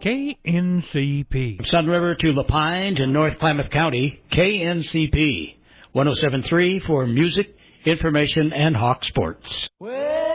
KNCP. From Sun River to La Pine to North Klamath County, KNCP 107.3 for music, information, and Hawk sports. Well,